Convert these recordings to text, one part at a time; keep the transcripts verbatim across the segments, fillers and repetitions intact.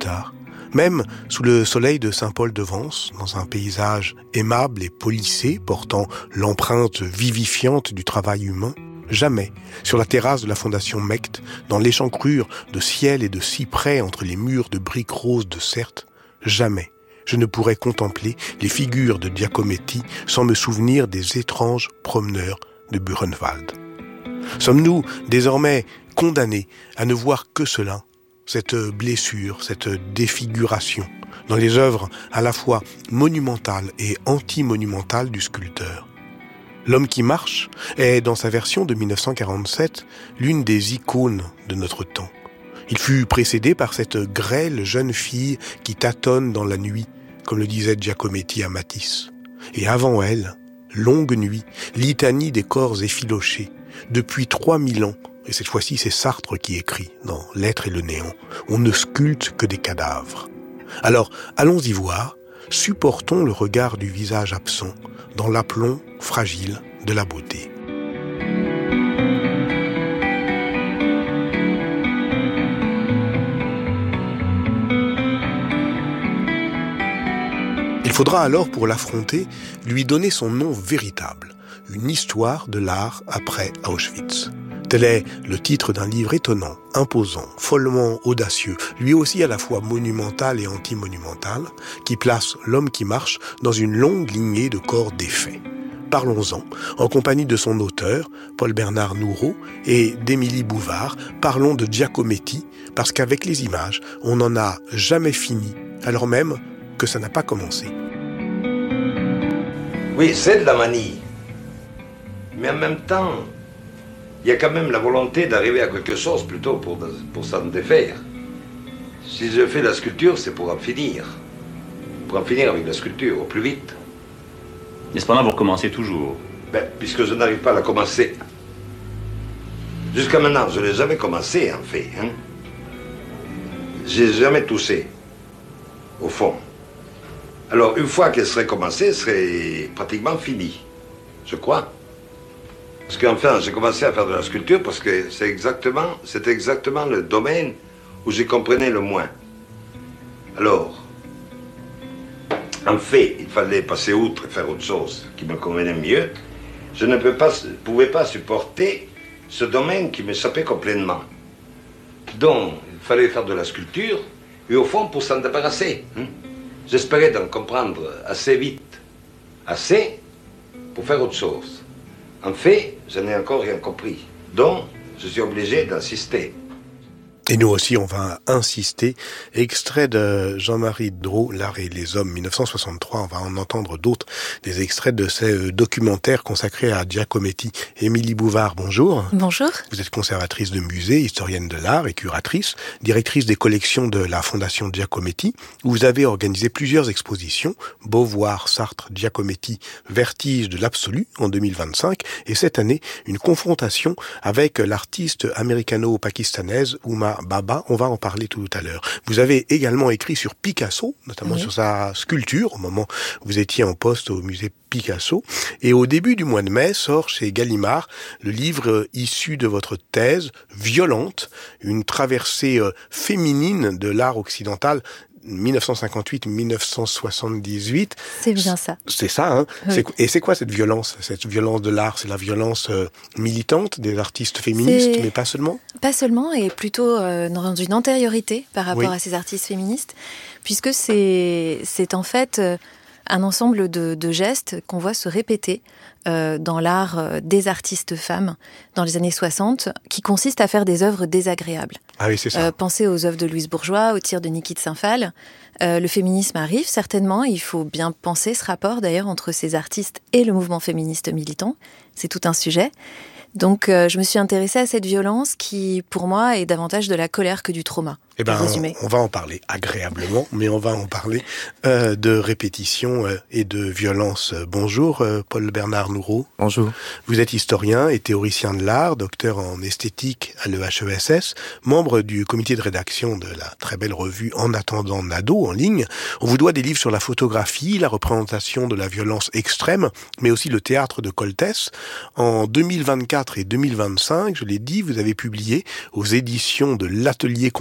tard. Même sous le soleil de Saint-Paul-de-Vence, dans un paysage aimable et policé, portant l'empreinte vivifiante du travail humain, jamais, sur la terrasse de la Fondation Mecht, dans l'échancrure de ciel et de cyprès entre les murs de briques roses de Certes, jamais je ne pourrais contempler les figures de Giacometti sans me souvenir des étranges promeneurs de Buchenwald. Sommes-nous désormais condamnés à ne voir que cela, cette blessure, cette défiguration, dans les œuvres à la fois monumentales et anti-monumentales du sculpteur? L'homme qui marche est, dans sa version de dix-neuf cent quarante-sept, l'une des icônes de notre temps. Il fut précédé par cette grêle jeune fille qui tâtonne dans la nuit, comme le disait Giacometti à Matisse. Et avant elle, longue nuit, litanie des corps effilochés, depuis trois mille ans, et cette fois-ci c'est Sartre qui écrit dans L'être et le néant, on ne sculpte que des cadavres. Alors, allons-y voir, supportons le regard du visage absent, dans l'aplomb fragile de la beauté. Il faudra alors, pour l'affronter, lui donner son nom véritable, une histoire de l'art après Auschwitz. Tel est le titre d'un livre étonnant, imposant, follement audacieux, lui aussi à la fois monumental et anti-monumental, qui place l'homme qui marche dans une longue lignée de corps défaits. Parlons-en, en compagnie de son auteur, Paul-Bernard Nourreau, et d'Émilie Bouvard, parlons de Giacometti, parce qu'avec les images, on n'en a jamais fini, alors même que ça n'a pas commencé. Oui, c'est de la manie. Mais en même temps, il y a quand même la volonté d'arriver à quelque chose plutôt pour, pour s'en défaire. Si je fais la sculpture, c'est pour en finir. Pour en finir avec la sculpture, au plus vite. Et cependant, vous recommencez toujours. Ben, puisque je n'arrive pas à la commencer. Jusqu'à maintenant, je n'ai jamais commencé, en fait. Hein. J'ai jamais touché, au fond. Alors, une fois qu'elle serait commencée, elle serait pratiquement finie, je crois. Parce qu'enfin, j'ai commencé à faire de la sculpture parce que c'est exactement, c'est exactement le domaine où j'ai comprenais le moins. Alors, en fait, il fallait passer outre et faire autre chose qui me convenait mieux. Je ne peux pas, pouvais pas supporter ce domaine qui m'échappait complètement. Donc, il fallait faire de la sculpture, et au fond, pour s'en débarrasser. Hein. J'espérais d'en comprendre assez vite, assez pour faire autre chose. En fait, je n'ai encore rien compris. Donc, je suis obligé d'insister. Et nous aussi, on va insister. Extrait de Jean-Marie Drault, L'art et les hommes, dix-neuf cent soixante-trois. On va en entendre d'autres, des extraits de ces documentaires consacrés à Giacometti. Émilie Bouvard, bonjour. Bonjour. Vous êtes conservatrice de musée, historienne de l'art et curatrice, directrice des collections de la Fondation Giacometti, où vous avez organisé plusieurs expositions, Beauvoir, Sartre, Giacometti, Vertige de l'absolu en deux mille vingt-cinq, et cette année, une confrontation avec l'artiste américano-pakistanaise Huma Baba, on va en parler tout à l'heure. Vous avez également écrit sur Picasso, notamment oui. sur sa sculpture, au moment où vous étiez en poste au musée Picasso. Et au début du mois de mai, sort chez Gallimard le livre issu de votre thèse, Violente, une traversée euh, féminine de l'art occidental, dix-neuf cent cinquante-huit à dix-neuf cent soixante-dix-huit. C'est bien ça. C'est ça, hein. Oui. C'est, et c'est quoi cette violence? Cette violence de l'art, c'est la violence euh, militante des artistes féministes, c'est... mais pas seulement? Pas seulement, et plutôt euh, dans une antériorité par rapport oui. à ces artistes féministes, puisque c'est, c'est en fait euh, un ensemble de, de gestes qu'on voit se répéter euh, dans l'art euh, des artistes femmes dans les années soixante, qui consiste à faire des œuvres désagréables. Ah oui, c'est ça. Euh, pensez aux œuvres de Louise Bourgeois, au tir de Niki de Saint-Phal. Euh, le féminisme arrive, certainement. Il faut bien penser ce rapport, d'ailleurs, entre ces artistes et le mouvement féministe militant. C'est tout un sujet. Donc, euh, je me suis intéressée à cette violence qui, pour moi, est davantage de la colère que du trauma. Eh ben, on, on va en parler agréablement, mais on va en parler euh, de répétition euh, et de violence. Bonjour, euh, Paul-Bernard Nourreau. Bonjour. Vous êtes historien et théoricien de l'art, docteur en esthétique à l'E H E S S, membre du comité de rédaction de la très belle revue En attendant Nadeau en ligne. On vous doit des livres sur la photographie, la représentation de la violence extrême, mais aussi le théâtre de Coltès. En deux mille vingt-quatre et deux mille vingt-cinq, je l'ai dit, vous avez publié aux éditions de l'Atelier contemporain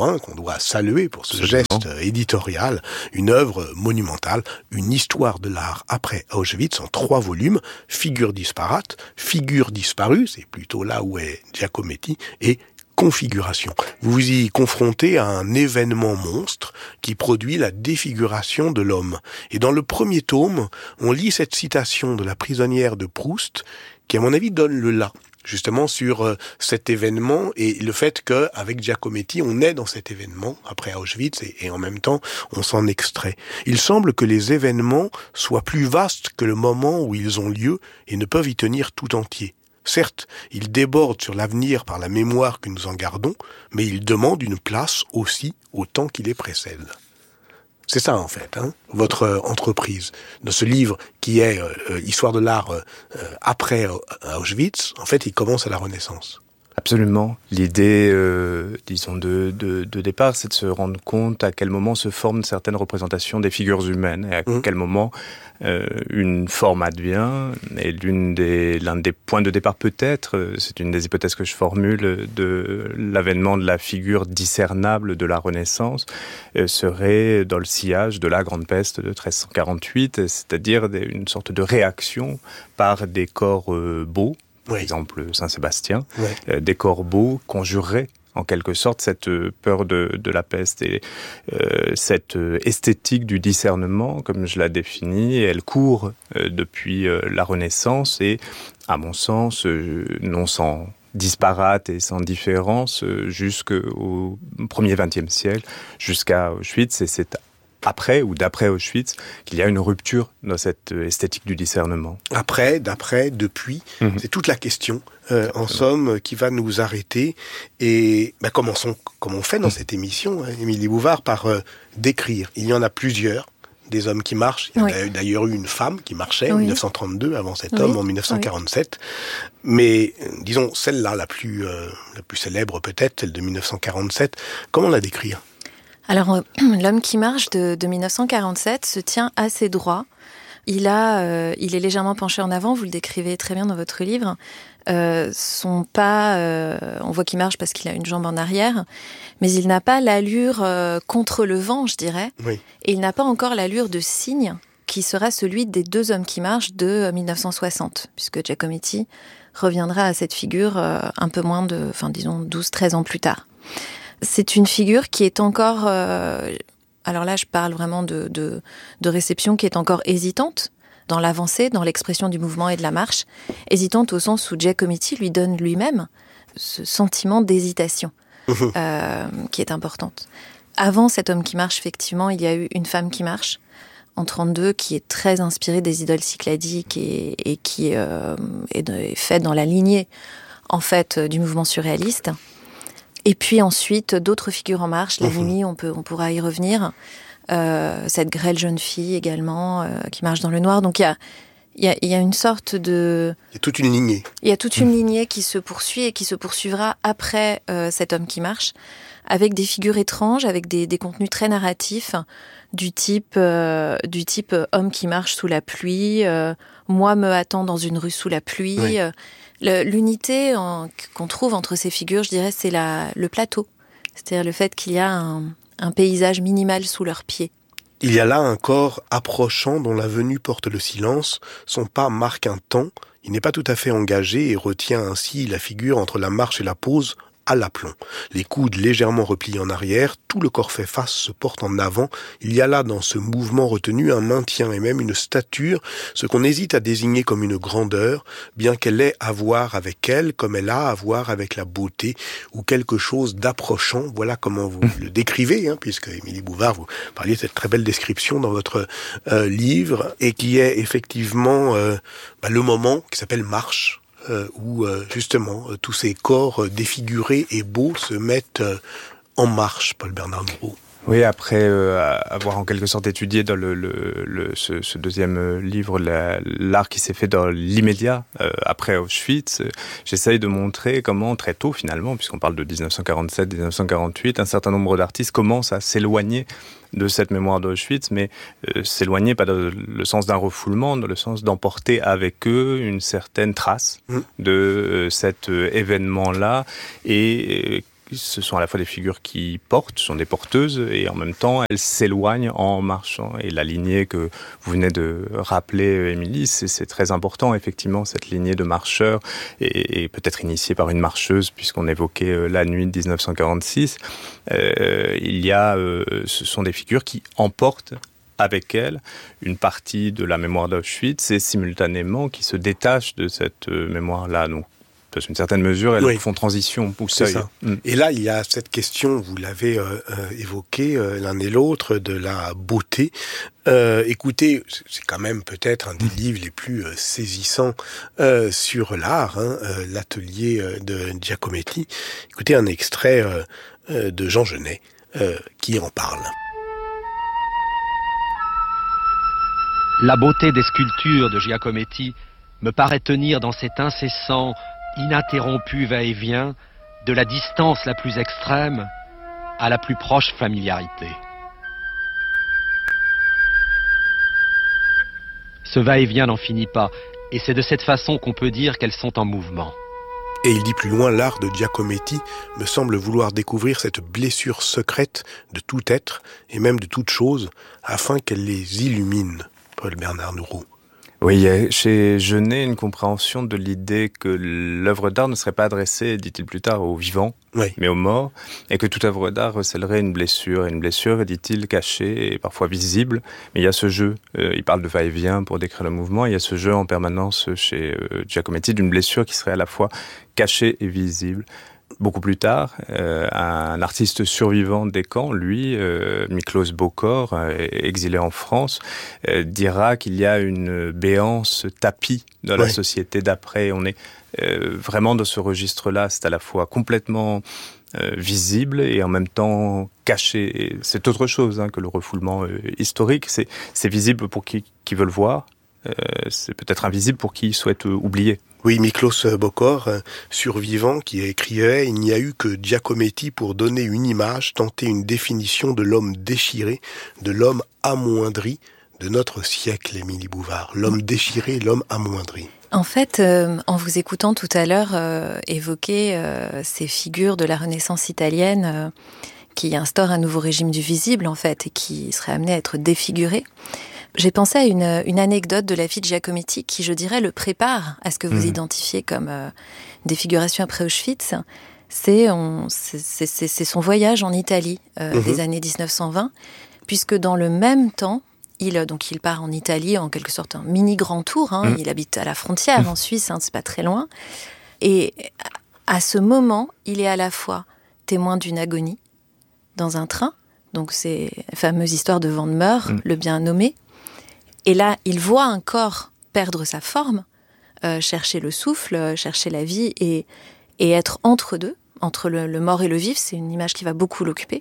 hein, qu'on doit saluer pour ce Absolument. geste éditorial, une œuvre monumentale, une histoire de l'art après Auschwitz en trois volumes, figures disparates, figures disparues, c'est plutôt là où est Giacometti, et configuration. Vous vous y confrontez à un événement monstre qui produit la défiguration de l'homme. Et dans le premier tome, on lit cette citation de la prisonnière de Proust, qui à mon avis donne le là, justement sur euh, cet événement et le fait qu'avec Giacometti, on est dans cet événement après Auschwitz et, et en même temps, on s'en extrait. Il semble que les événements soient plus vastes que le moment où ils ont lieu et ne peuvent y tenir tout entier. Certes, ils débordent sur l'avenir par la mémoire que nous en gardons, mais ils demandent une place aussi au temps qui les précède. C'est ça, en fait, hein, votre euh, entreprise. Dans ce livre qui est euh, Histoire de l'art euh, après euh, Auschwitz, en fait, il commence à la Renaissance. Absolument. L'idée, euh, disons, de, de, de départ, c'est de se rendre compte à quel moment se forment certaines représentations des figures humaines et à mmh. quel moment euh, une forme advient. Et l'une des, l'un des points de départ, peut-être, c'est une des hypothèses que je formule, de l'avènement de la figure discernable de la Renaissance, euh, serait dans le sillage de la Grande Peste de treize cent quarante-huit, c'est-à-dire des, une sorte de réaction par des corps euh, beaux, par oui. exemple Saint-Sébastien, ouais. euh, des corbeaux conjureraient en quelque sorte cette peur de, de la peste et euh, cette esthétique du discernement, comme je la définis, elle court euh, depuis euh, la Renaissance et, à mon sens, euh, non sans disparate et sans différence, euh, jusqu'au premier vingtième siècle, jusqu'à Auschwitz, et c'est après ou d'après Auschwitz, qu'il y a une rupture dans cette esthétique du discernement. Après, d'après, depuis, mmh. c'est toute la question, euh, en somme, qui va nous arrêter. Et bah, commençons, comme on fait dans mmh. cette émission, hein, Émilie Bouvard, par euh, décrire. Il y en a plusieurs, des hommes qui marchent. Il y oui. a d'ailleurs eu une femme qui marchait oui. en dix-neuf cent trente-deux, avant cet oui. homme, en dix-neuf cent quarante-sept. Oui. Mais, disons, celle-là, la plus, euh, la plus célèbre peut-être, celle de dix-neuf cent quarante-sept, comment la décrire ? Alors, euh, l'homme qui marche de, de dix-neuf cent quarante-sept se tient assez droit. Il a, euh, il est légèrement penché en avant, vous le décrivez très bien dans votre livre. Euh, son pas, euh, on voit qu'il marche parce qu'il a une jambe en arrière, mais il n'a pas l'allure euh, contre le vent, je dirais. Oui. Et il n'a pas encore l'allure de cygne qui sera celui des deux hommes qui marchent de dix-neuf cent soixante, puisque Giacometti reviendra à cette figure euh, un peu moins de, enfin disons douze treize ans plus tard. C'est une figure qui est encore, euh, alors là je parle vraiment de, de, de réception qui est encore hésitante dans l'avancée, dans l'expression du mouvement et de la marche, hésitante au sens où Giacometti lui donne lui-même ce sentiment d'hésitation euh, qui est importante. Avant cet homme qui marche, effectivement, il y a eu une femme qui marche en trente-deux qui est très inspirée des idoles cycladiques et, et qui euh, est, est faite dans la lignée en fait du mouvement surréaliste. Et puis ensuite, d'autres figures en marche. La Mimi, on, peut, on pourra y revenir. Euh, cette grêle jeune fille également, euh, qui marche dans le noir. Donc il y a, y, a, y a une sorte de... Il y a toute une lignée. Il y a toute une lignée qui se poursuit et qui se poursuivra après euh, cet homme qui marche, avec des figures étranges, avec des, des contenus très narratifs, du type, euh, du type euh, homme qui marche sous la pluie, euh, moi me hâtant dans une rue sous la pluie... Oui. Euh, Le, l'unité en, qu'on trouve entre ces figures, je dirais, c'est la, le plateau. C'est-à-dire le fait qu'il y a un, un paysage minimal sous leurs pieds. Il y a là un corps approchant dont la venue porte le silence. Son pas marque un temps. Il n'est pas tout à fait engagé et retient ainsi la figure entre la marche et la pause à l'aplomb. Les coudes légèrement repliés en arrière, tout le corps fait face, se porte en avant. Il y a là, dans ce mouvement retenu, un maintien et même une stature, ce qu'on hésite à désigner comme une grandeur, bien qu'elle ait à voir avec elle, comme elle a à voir avec la beauté, ou quelque chose d'approchant. Voilà comment vous le décrivez, hein, puisque Émilie Bouvard, vous parliez de cette très belle description dans votre euh, livre, et qui est effectivement euh, bah, le moment qui s'appelle Marche. Euh, où euh, justement euh, tous ces corps euh, défigurés et beaux se mettent euh, en marche, Paul Bernard Gouraud. Oui, après euh, avoir en quelque sorte étudié dans le, le, le, ce, ce deuxième livre la, l'art qui s'est fait dans l'immédiat euh, après Auschwitz, euh, j'essaye de montrer comment très tôt finalement, puisqu'on parle de dix-neuf cent quarante-sept dix-neuf cent quarante-huit, un certain nombre d'artistes commencent à s'éloigner de cette mémoire d'Auschwitz, mais euh, s'éloigner pas dans le sens d'un refoulement, dans le sens d'emporter avec eux une certaine trace mmh. de euh, cet euh, événement-là et euh, ce sont à la fois des figures qui portent, sont des porteuses, et en même temps, elles s'éloignent en marchant. Et la lignée que vous venez de rappeler, Émilie, c'est, c'est très important, effectivement, cette lignée de marcheurs, et, et peut-être initiée par une marcheuse, puisqu'on évoquait euh, la nuit de dix-neuf cent quarante-six. Euh, il y a, euh, ce sont des figures qui emportent avec elles une partie de la mémoire d'Auschwitz, et simultanément qui se détachent de cette euh, mémoire-là. Donc, dans une certaine mesure, elles oui. font transition ou seuil. Mm. Et là, il y a cette question, vous l'avez euh, euh, évoquée euh, l'un et l'autre, de la beauté. Euh, écoutez, c'est quand même peut-être un des livres les plus euh, saisissants euh, sur l'art, hein, euh, l'atelier euh, de Giacometti. Écoutez un extrait euh, euh, de Jean Genet euh, qui en parle. La beauté des sculptures de Giacometti me paraît tenir dans cet incessant, ininterrompu va-et-vient de la distance la plus extrême à la plus proche familiarité. Ce va-et-vient n'en finit pas, et c'est de cette façon qu'on peut dire qu'elles sont en mouvement. Et il dit plus loin, l'art de Giacometti me semble vouloir découvrir cette blessure secrète de tout être, et même de toute chose, afin qu'elle les illumine. Paul Bernard Nourroux. Oui, il y a chez Genet une compréhension de l'idée que l'œuvre d'art ne serait pas adressée, dit-il plus tard, aux vivants, oui. mais aux morts, et que toute œuvre d'art recèlerait une blessure. Et une blessure, dit-il, cachée et parfois visible. Mais il y a ce jeu, euh, il parle de va-et-vient pour décrire le mouvement, il y a ce jeu en permanence chez euh, Giacometti d'une blessure qui serait à la fois cachée et visible. Beaucoup plus tard, euh, un artiste survivant des camps, lui, euh, Miklos Bokor, euh, exilé en France, euh, dira qu'il y a une béance tapis dans la oui. société d'après. On est euh, vraiment dans ce registre-là. C'est à la fois complètement euh, visible et en même temps caché. Et c'est autre chose hein, que le refoulement euh, historique. C'est, c'est visible pour qui, qui veut le voir. Euh, c'est peut-être invisible pour qui souhaite euh, oublier. Oui, Miklos Bokor, survivant, qui écrivait « Il n'y a eu que Giacometti pour donner une image, tenter une définition de l'homme déchiré, de l'homme amoindri de notre siècle, Émilie Bouvard. L'homme déchiré, l'homme amoindri. » En fait, euh, en vous écoutant tout à l'heure euh, évoquer euh, ces figures de la Renaissance italienne euh, qui instaurent un nouveau régime du visible, en fait, et qui seraient amenées à être défigurées, j'ai pensé à une, une anecdote de la vie de Giacometti qui, je dirais, le prépare à ce que vous mmh. identifiez comme euh, défiguration après Auschwitz. C'est, on, c'est, c'est, c'est son voyage en Italie euh, mmh. des années dix-neuf cent vingt, puisque dans le même temps, il, donc il part en Italie en quelque sorte un mini grand tour. Hein, mmh. Il habite à la frontière mmh. en Suisse, hein, c'est pas très loin. Et à ce moment, il est à la fois témoin d'une agonie dans un train, donc c'est la fameuse histoire de Van Meur, mmh. le bien nommé. Et là, il voit un corps perdre sa forme, euh, chercher le souffle, chercher la vie et, et être entre deux, entre le, le mort et le vif. C'est une image qui va beaucoup l'occuper.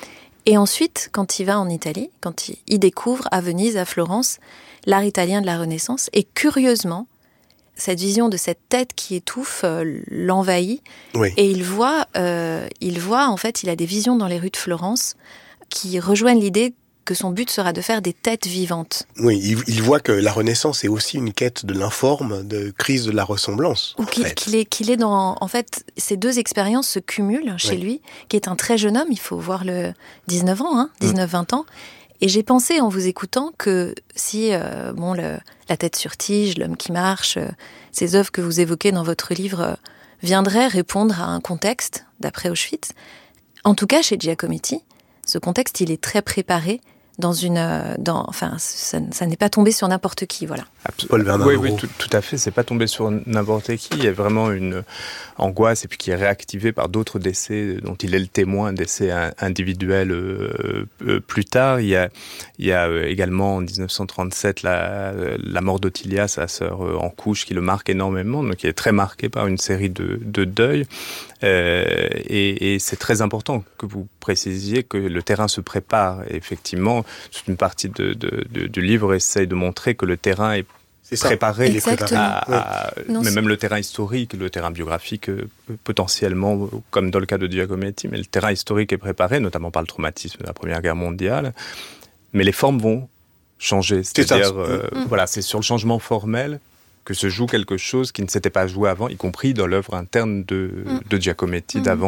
Et ensuite, quand il va en Italie, quand il, il découvre à Venise, à Florence, l'art italien de la Renaissance. Et curieusement, cette vision de cette tête qui étouffe euh, l'envahit. Oui. Et il voit, euh, il voit, en fait, il a des visions dans les rues de Florence qui rejoignent l'idée que son but sera de faire des têtes vivantes. Oui, il, il voit que la Renaissance est aussi une quête de l'informe, de crise de la ressemblance. Ou qu'il, qu'il est, qu'il est dans... En fait, ces deux expériences se cumulent chez oui. lui, qui est un très jeune homme, il faut voir le dix-neuf ans, hein, dix-neuf vingt ans. Et j'ai pensé, en vous écoutant, que si, euh, bon, le, La tête sur tige, L'homme qui marche, euh, ces œuvres que vous évoquez dans votre livre euh, viendraient répondre à un contexte d'après Auschwitz. En tout cas, chez Giacometti, ce contexte, il est très préparé dans une, dans, enfin, ça, ça n'est pas tombé sur n'importe qui, voilà. Paul Bernard Oui, oui, tout, tout à fait. C'est pas tombé sur n'importe qui. Il y a vraiment une angoisse et puis qui est réactivée par d'autres décès dont il est le témoin, décès individuels euh, euh, plus tard. Il y a, il y a également en dix-neuf cent trente-sept la, la mort d'Ottilia, sa sœur euh, en couche, qui le marque énormément, donc il est très marqué par une série de, de deuils. Euh, et, et c'est très important que vous précisiez que le terrain se prépare. Et effectivement, toute une partie de, de, de, du livre essaye de montrer que le terrain est C'est préparé, les préparé. À, à, non, mais c'est... même le terrain historique, le terrain biographique, euh, potentiellement, comme dans le cas de Giacometti, mais le terrain historique est préparé, notamment par le traumatisme de la Première Guerre mondiale. Mais les formes vont changer. C'est-à-dire, c'est, euh, mmh. voilà, c'est sur le changement formel que se joue quelque chose qui ne s'était pas joué avant, y compris dans l'œuvre interne de, mmh. de Giacometti mmh. d'avant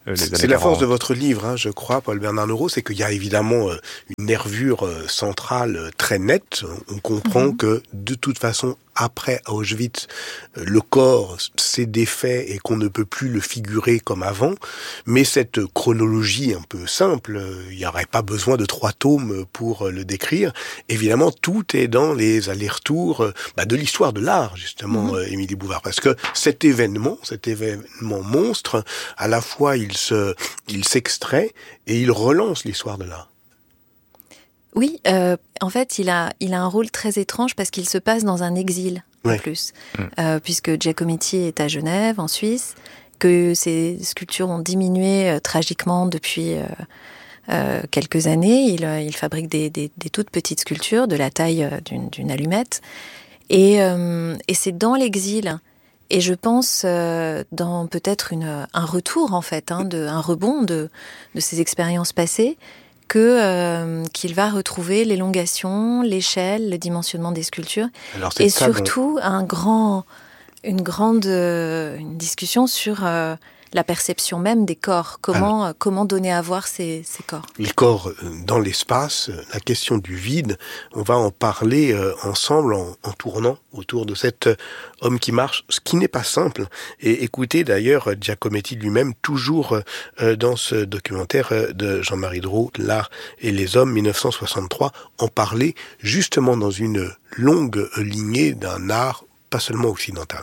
euh, les années C'est la force quarante. de votre livre, hein, je crois, Paul-Bernard Nourreau, c'est qu'il y a évidemment euh, une nervure euh, centrale euh, très nette. On comprend mm-hmm. que, de toute façon, après Auschwitz, euh, le corps s'est défait et qu'on ne peut plus le figurer comme avant. Mais cette chronologie un peu simple, euh, il n'y aurait pas besoin de trois tomes pour euh, le décrire. Évidemment, tout est dans les allers-retours euh, bah, de l'histoire de l'art, justement, mm-hmm. euh, Émilie Bouvard. Parce que cet événement, cet événement monstre, à la fois, il se, il s'extrait et il relance l'histoire de l'art. Oui, euh, en fait, il a, il a un rôle très étrange parce qu'il se passe dans un exil, en ouais. plus. Mmh. Euh, puisque Giacometti est à Genève, en Suisse, que ses sculptures ont diminué euh, tragiquement depuis euh, euh, quelques années. Il, euh, il fabrique des, des, des toutes petites sculptures de la taille euh, d'une, d'une allumette. Et, euh, et c'est dans l'exil, et je pense euh, dans peut-être une, un retour, en fait, hein, de, un rebond de, de ses expériences passées, que euh, qu'il va retrouver l'élongation, l'échelle, le dimensionnement des sculptures, Alors, c'est et ça, surtout un grand, une grande euh, une discussion sur euh, la perception même des corps. Comment Alors, comment donner à voir ces, ces corps. Les corps dans l'espace, la question du vide, on va en parler euh, ensemble en, en tournant autour de cet homme qui marche, ce qui n'est pas simple. Et écoutez d'ailleurs Giacometti lui-même, toujours euh, dans ce documentaire de Jean-Marie Drault, L'art et les hommes, dix-neuf cent soixante-trois, en parler justement dans une longue lignée d'un art pas seulement occidental.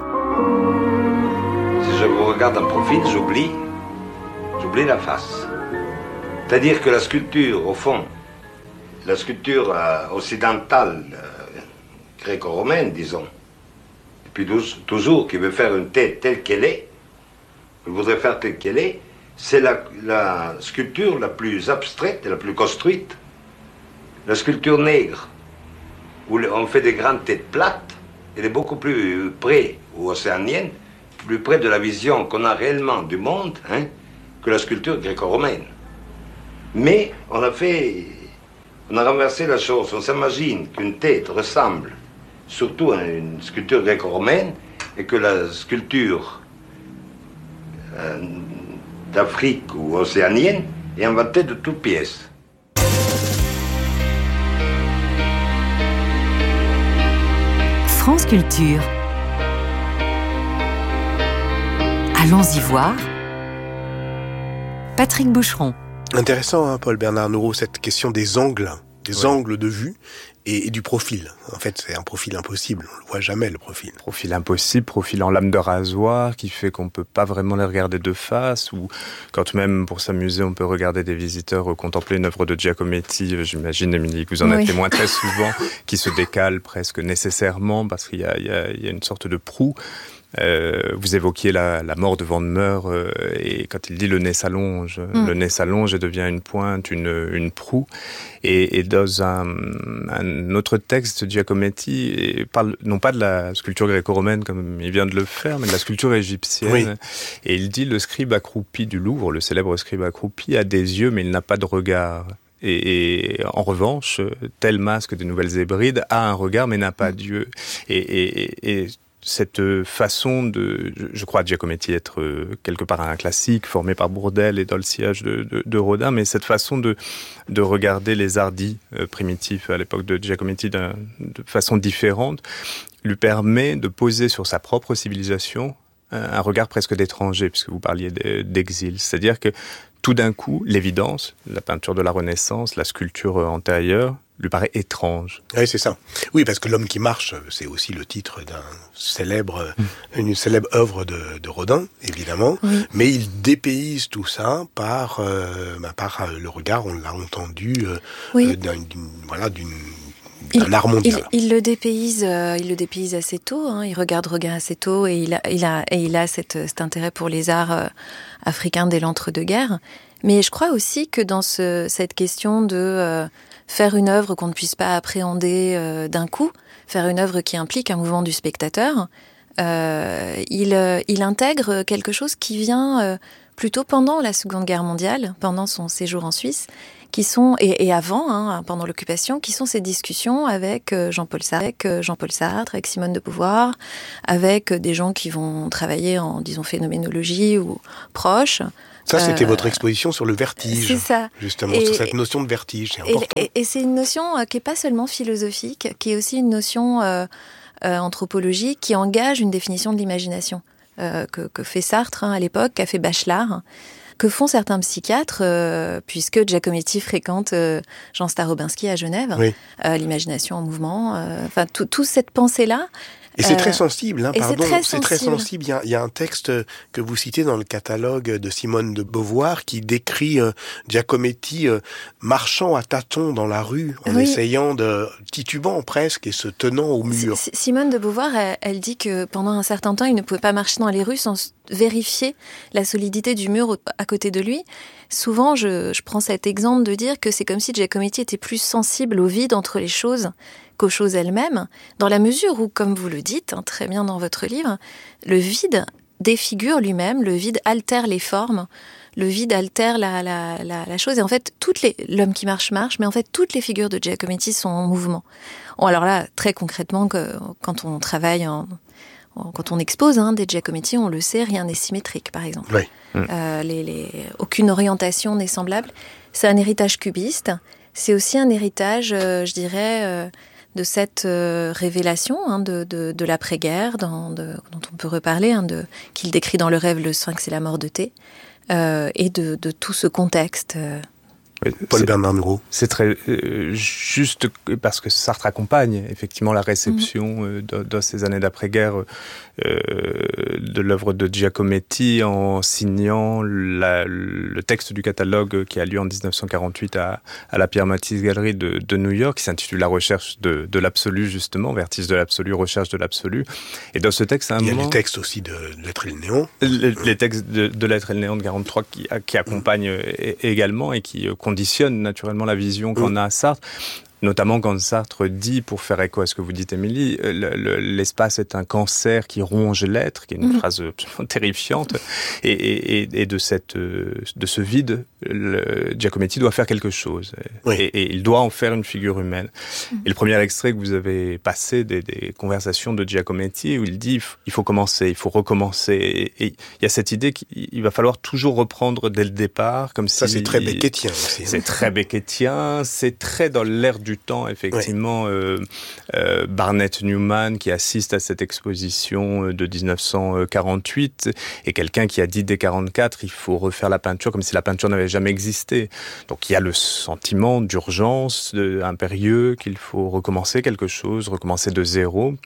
Si je vous regarde en profil, j'oublie, j'oublie la face. C'est-à-dire que la sculpture, au fond, la sculpture euh, occidentale, euh, gréco-romaine, disons, et puis toujours, qui veut faire une tête telle qu'elle est, qui voudrait faire telle qu'elle est, c'est la, la sculpture la plus abstraite et la plus construite. La sculpture nègre, où on fait des grandes têtes plates, elle est beaucoup plus près, ou océanienne, plus près de la vision qu'on a réellement du monde, hein, que la sculpture gréco-romaine. Mais on a fait, on a renversé la chose. On s'imagine qu'une tête ressemble surtout à une sculpture gréco-romaine et que la sculpture euh, d'Afrique ou océanienne est inventée de toutes pièces. France Culture. Allons-y voir. Patrick Boucheron. Intéressant, hein, Paul-Bernard Nourreau, cette question des angles, des ouais. angles de vue et, et du profil. En fait, c'est un profil impossible. On le voit jamais, le profil. Profil impossible, profil en lame de rasoir, qui fait qu'on peut pas vraiment les regarder de face, ou quand même, pour s'amuser, on peut regarder des visiteurs euh, contempler une œuvre de Giacometti, euh, j'imagine, Émilie, que vous en oui. êtes témoin très souvent, qui se décale presque nécessairement, parce qu'il y a, il y a, il y a une sorte de proue. Euh, vous évoquiez la, la mort de Vandermeer euh, et quand il dit le nez s'allonge, mm. le nez s'allonge et devient une pointe, une, une proue. Et, et dans un, un autre texte, Giacometti il parle non pas de la sculpture gréco-romaine comme il vient de le faire, mais de la sculpture égyptienne. Oui. Et il dit le scribe accroupi du Louvre, le célèbre scribe accroupi, a des yeux mais il n'a pas de regard. Et, et en revanche, tel masque des Nouvelles Hébrides a un regard mais n'a pas mm. d'yeux. Et, et, et cette façon de, je crois Giacometti être quelque part un classique formé par Bourdelle et dans le sillage de, de, de Rodin, mais cette façon de, de regarder les arts dits euh, primitifs à l'époque de Giacometti de façon différente lui permet de poser sur sa propre civilisation un regard presque d'étranger, puisque vous parliez d'exil. C'est-à-dire que tout d'un coup, l'évidence, la peinture de la Renaissance, la sculpture antérieure, lui paraît étrange. Oui, c'est ça. Oui, parce que L'homme qui marche, c'est aussi le titre d'un célèbre, mmh. une célèbre œuvre de, de Rodin, évidemment. Oui. Mais il dépayse tout ça par, euh, bah, par le regard, on l'a entendu, euh, oui. euh, d'un, d'une, voilà, d'une, d'un il, art mondial. Il, il le dépayse, euh, il le dépayse assez tôt. Hein, il regarde Rodin assez tôt et il a, il a, et il a cette, cet intérêt pour les arts euh, africains dès l'entre-deux-guerres. Mais je crois aussi que dans ce, cette question de euh, faire une œuvre qu'on ne puisse pas appréhender euh, d'un coup, faire une œuvre qui implique un mouvement du spectateur, euh, il, euh, il intègre quelque chose qui vient euh, plutôt pendant la Seconde Guerre mondiale, pendant son séjour en Suisse, qui sont, et, et avant, hein, pendant l'occupation, qui sont ces discussions avec Jean-Paul Sartre, avec Jean-Paul Sartre, avec Simone de Beauvoir, avec des gens qui vont travailler en, disons, phénoménologie ou proches, Ça, c'était euh, votre exposition sur le vertige. C'est ça. Justement, et, sur cette notion de vertige, c'est important. Et, et, et c'est une notion euh, qui n'est pas seulement philosophique, qui est aussi une notion euh, euh, anthropologique, qui engage une définition de l'imagination, euh, que, que fait Sartre hein, à l'époque, qu'a fait Bachelard, que font certains psychiatres, euh, puisque Giacometti fréquente euh, Jean Starobinski à Genève, oui. euh, l'imagination en mouvement, enfin, euh, toute cette pensée-là. Et c'est très sensible, hein, pardon. C'est très, c'est très sensible. Il y, a, il y a un texte que vous citez dans le catalogue de Simone de Beauvoir qui décrit euh, Giacometti euh, marchant à tâtons dans la rue, en oui. essayant de, titubant presque et se tenant au mur. C- Simone de Beauvoir, elle, elle dit que pendant un certain temps, il ne pouvait pas marcher dans les rues sans vérifier la solidité du mur à côté de lui. Souvent, je, je prends cet exemple de dire que c'est comme si Giacometti était plus sensible au vide entre les choses qu'aux choses elles-mêmes, dans la mesure où, comme vous le dites hein, très bien dans votre livre, le vide défigure lui-même, le vide altère les formes, le vide altère la, la, la, la chose. Et en fait, toutes les, l'homme qui marche, marche, mais en fait, toutes les figures de Giacometti sont en mouvement. Bon, alors là, très concrètement, que, quand on travaille, en, en, quand on expose hein, des Giacometti, on le sait, rien n'est symétrique, par exemple. Oui. Euh, les, les, aucune orientation n'est semblable. C'est un héritage cubiste. C'est aussi un héritage, euh, je dirais... Euh, de cette euh, révélation hein, de, de, de l'après-guerre, dans, de, dont on peut reparler, hein, de, qu'il décrit dans le rêve Le Sphinx et la mort de Thé, euh, et de, de tout ce contexte. Euh. Paul Bernard Nourreau. C'est très euh, juste parce que Sartre accompagne effectivement la réception mmh. euh, de, de ces années d'après-guerre euh, de l'œuvre de Giacometti en signant la, le texte du catalogue qui a lieu en dix-neuf cent quarante-huit à, à la Pierre Matisse Galerie de, de New York, qui s'intitule La recherche de, de l'absolu justement, Vertige de l'absolu, recherche de l'absolu. Et dans ce texte, à un il y moment, a les textes aussi de L'être et le néant. Les, les textes de, de L'être et le néant de quarante-trois qui, qui accompagnent mmh. également et qui conditionne naturellement la vision qu'en mmh. a Sartre, notamment quand Sartre dit, pour faire écho à ce que vous dites Émilie, le, le, l'espace est un cancer qui ronge l'être, qui est une mmh. phrase absolument terrifiante, et, et, et de, cette, de ce vide, le, Giacometti doit faire quelque chose, oui. et, et il doit en faire une figure humaine. Mmh. Et le premier extrait que vous avez passé des, des conversations de Giacometti, où il dit il faut commencer, il faut recommencer, et, et il y a cette idée qu'il va falloir toujours reprendre dès le départ, comme si... Ça c'est très beckettien aussi. C'est très beckettien, c'est très dans l'air du temps, effectivement, ouais. euh, euh, Barnett Newman, qui assiste à cette exposition de dix-neuf cent quarante-huit, est quelqu'un qui a dit dès quarante-quatre, il faut refaire la peinture comme si la peinture n'avait jamais existé. Donc il y a le sentiment d'urgence, de, impérieux, qu'il faut recommencer quelque chose, recommencer de zéro.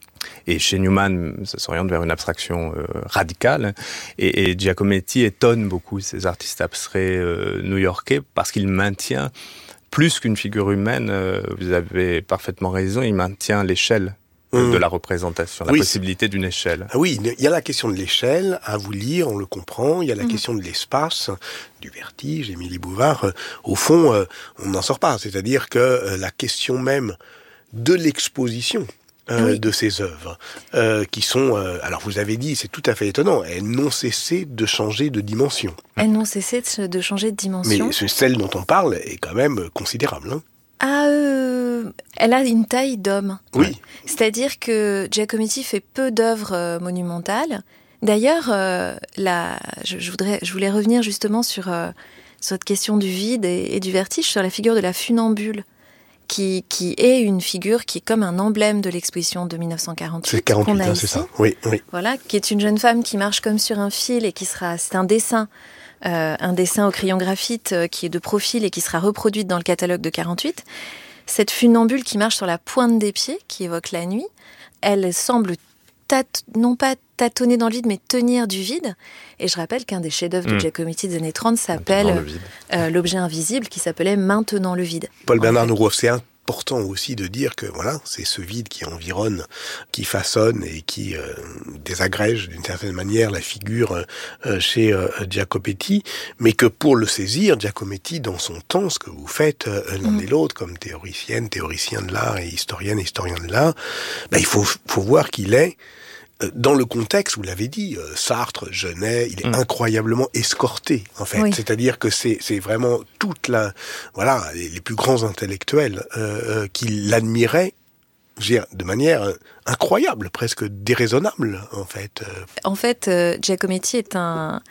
Et chez Newman, ça s'oriente vers une abstraction euh, radicale. Et, et Giacometti étonne beaucoup ces artistes abstraits euh, new-yorkais parce qu'il maintient plus qu'une figure humaine, euh, vous avez parfaitement raison, il maintient l'échelle mmh. de la représentation, la oui. possibilité d'une échelle. Ah oui, il y a la question de l'échelle, à vous lire, on le comprend, il y a la mmh. question de l'espace, du vertige, Émilie Bouvard, euh, au fond, euh, on n'en sort pas, c'est-à-dire que euh, la question même de l'exposition, Euh, oui. de ces œuvres, euh, qui sont, euh, alors vous avez dit, c'est tout à fait étonnant, elles n'ont cessé de changer de dimension. Elles n'ont cessé de changer de dimension. Mais celle dont on parle est quand même considérable. Hein. Ah, euh, elle a une taille d'homme. Oui. C'est-à-dire que Giacometti fait peu d'œuvres euh, monumentales. D'ailleurs, euh, la, je, je, voudrais, je voulais revenir justement sur, euh, sur cette question du vide et, et du vertige, sur la figure de la funambule. Qui, qui est une figure qui est comme un emblème de l'exposition de dix-neuf cent quarante-huit. C'est quarante-huit, qu'on a hein, c'est ça. Oui, oui. Voilà, qui est une jeune femme qui marche comme sur un fil et qui sera, c'est un dessin, euh, un dessin au crayon graphite euh, qui est de profil et qui sera reproduite dans le catalogue de quarante-huit. Cette funambule qui marche sur la pointe des pieds, qui évoque la nuit, elle semble tat- non pas tâtonner dans le vide, mais tenir du vide. Et je rappelle qu'un des chefs-d'œuvre mmh. de Giacometti des années trente s'appelle euh, L'objet invisible, qui s'appelait Maintenant le vide. Paul Bernard Nourreau, c'est important aussi de dire que voilà, c'est ce vide qui environne, qui façonne et qui euh, désagrège d'une certaine manière la figure euh, chez euh, Giacometti, mais que pour le saisir, Giacometti, dans son temps, ce que vous faites euh, l'un mmh. et l'autre, comme théoricienne, théoricien de l'art et historienne, historien de l'art, ben, il faut, faut voir qu'il est dans le contexte, vous l'avez dit, euh, Sartre, Genet, il est mmh. incroyablement escorté, en fait. Oui. C'est-à-dire que c'est, c'est vraiment toute la, voilà, les, les plus grands intellectuels euh, euh, qui l'admiraient, je veux dire, de manière euh, incroyable, presque déraisonnable, en fait. En fait, euh, Giacometti est un,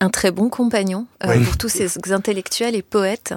un très bon compagnon euh, Oui. pour tous ces intellectuels et poètes,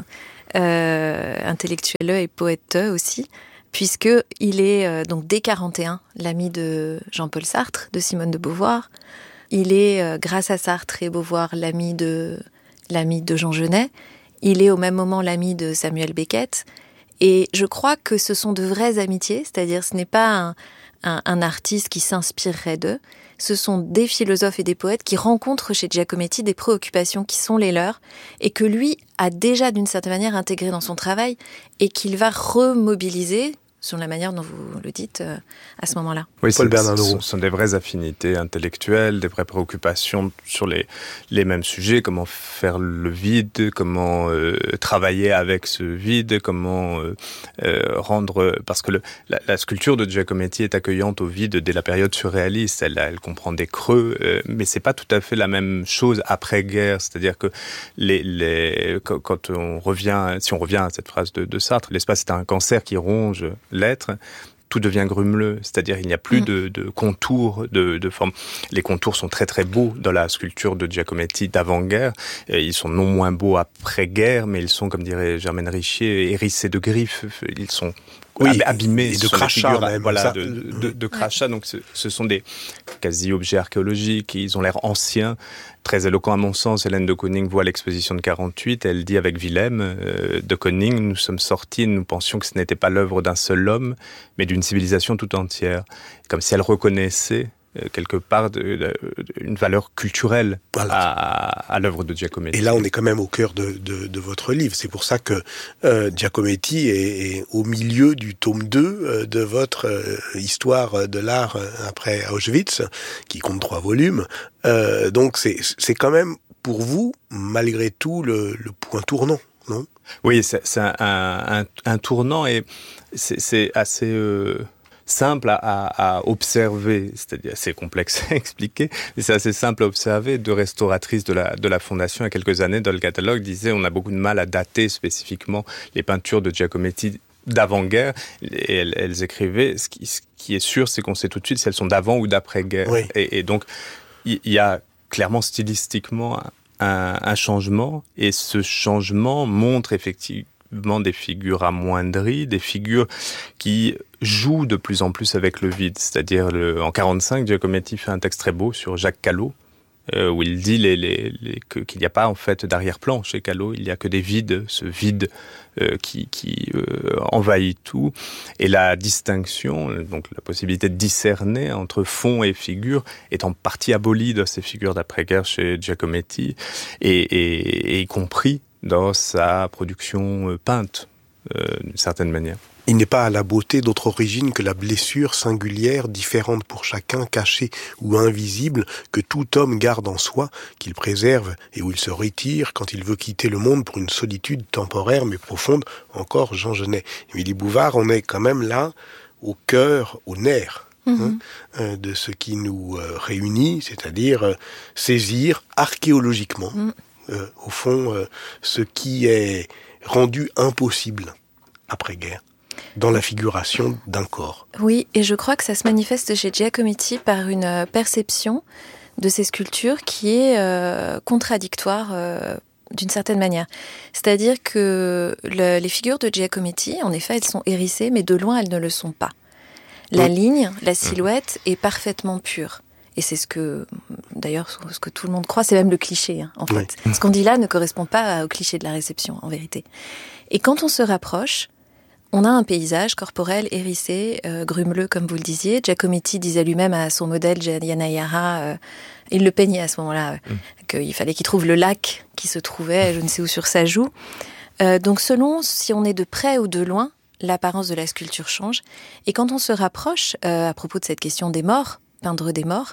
euh, intellectuels et poètes aussi, puisqu'il est euh, donc dès quarante et un l'ami de Jean-Paul Sartre, de Simone de Beauvoir. Il est, euh, grâce à Sartre et Beauvoir, l'ami de, l'ami de Jean Genet. Il est au même moment l'ami de Samuel Beckett. Et je crois que ce sont de vraies amitiés, c'est-à-dire ce n'est pas un, un, un artiste qui s'inspirerait d'eux. Ce sont des philosophes et des poètes qui rencontrent chez Giacometti des préoccupations qui sont les leurs et que lui a déjà d'une certaine manière intégrées dans son travail et qu'il va remobiliser sur la manière dont vous le dites euh, à ce moment-là. Oui, Paul Bernardo. Ce sont des vraies affinités intellectuelles, des vraies préoccupations sur les, les mêmes sujets, comment faire le vide, comment euh, travailler avec ce vide, comment euh, euh, rendre... Parce que le, la, la sculpture de Giacometti est accueillante au vide dès la période surréaliste, elle, elle comprend des creux, euh, mais c'est pas tout à fait la même chose après-guerre, c'est-à-dire que les, les, quand on revient, si on revient à cette phrase de, de Sartre, l'espace est un cancer qui ronge l'être, tout devient grumeleux, c'est-à-dire il n'y a plus mmh. de, de contours, de, de formes. Les contours sont très très beaux dans la sculpture de Giacometti d'avant-guerre, et ils sont non moins beaux après-guerre, mais ils sont, comme dirait Germaine Richier, hérissés de griffes, ils sont oui, abîmés. Et de crachats même. Voilà, ça. de, de, de crachats, donc ce, ce sont des quasi-objets archéologiques, ils ont l'air anciens, très éloquent à mon sens. Hélène de Kooning voit l'exposition de quarante-huit, elle dit avec Willem euh, de Kooning, nous sommes sortis, nous pensions que ce n'était pas l'œuvre d'un seul homme, mais d'une civilisation tout entière. Comme si elle reconnaissait euh, quelque part de, de, une valeur culturelle voilà. à, à l'œuvre de Giacometti. Et là, on est quand même au cœur de, de, de votre livre. C'est pour ça que euh, Giacometti est, est au milieu du tome deux euh, de votre euh, histoire de l'art euh, après Auschwitz, qui compte trois volumes. Euh, donc, c'est, c'est quand même, pour vous, malgré tout, le, le point tournant, non ? Oui, c'est, c'est un, un, un tournant et c'est, c'est assez... Euh... simple à, à, à observer, c'est-à-dire assez complexe à expliquer, mais c'est assez simple à observer. Deux restauratrices de la, de la Fondation, il y a quelques années, dans le catalogue, disaient on a beaucoup de mal à dater spécifiquement les peintures de Giacometti d'avant-guerre, et elles, elles écrivaient, ce qui, ce qui est sûr, c'est qu'on sait tout de suite si elles sont d'avant ou d'après-guerre. Oui. Et, et donc, il y, y a clairement stylistiquement un, un changement, et ce changement montre effectivement des figures amoindries, des figures qui jouent de plus en plus avec le vide. C'est-à-dire, le, en quarante-cinq, Giacometti fait un texte très beau sur Jacques Callot, euh, où il dit les, les, les, que, qu'il n'y a pas en fait d'arrière-plan chez Callot, il n'y a que des vides, ce vide euh, qui, qui euh, envahit tout. Et la distinction, donc la possibilité de discerner entre fond et figure, est en partie abolie dans ces figures d'après-guerre chez Giacometti, et, et, et y compris dans sa production peinte, euh, d'une certaine manière. Il n'est pas à la beauté d'autre origine que la blessure singulière, différente pour chacun, cachée ou invisible, que tout homme garde en soi, qu'il préserve et où il se retire quand il veut quitter le monde pour une solitude temporaire mais profonde, encore Jean Genet. Émilie Bouvard, on est quand même là, au cœur, au nerf, mmh. hein, euh, de ce qui nous euh, réunit, c'est-à-dire euh, saisir archéologiquement, mmh. euh, au fond, euh, ce qui est rendu impossible après-guerre, dans la figuration d'un corps. Oui, et je crois que ça se manifeste chez Giacometti par une perception de ces sculptures qui est euh, contradictoire euh, d'une certaine manière. C'est-à-dire que le, les figures de Giacometti, en effet, elles sont hérissées, mais de loin, elles ne le sont pas. La mmh. ligne, la silhouette est parfaitement pure. Et c'est ce que, d'ailleurs, ce que tout le monde croit, c'est même le cliché, hein, en fait. Oui. Ce qu'on dit là ne correspond pas au cliché de la réception, en vérité. Et quand on se rapproche, on a un paysage corporel hérissé, euh, grumeleux, comme vous le disiez. Giacometti disait lui-même à son modèle, Yana Yara, euh, il le peignait à ce moment-là, euh, mm. qu'il fallait qu'il trouve le lac qui se trouvait, je ne sais où, sur sa joue. Euh, donc selon si on est de près ou de loin, l'apparence de la sculpture change. Et quand on se rapproche, euh, à propos de cette question des morts, peindre des morts,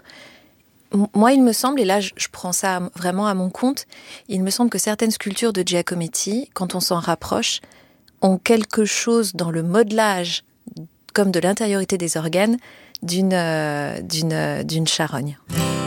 m- moi il me semble, et là je, je prends ça vraiment à mon compte, il me semble que certaines sculptures de Giacometti, quand on s'en rapproche, ont quelque chose dans le modelage, comme de l'intériorité des organes, d'une, euh, d'une, euh, d'une charogne.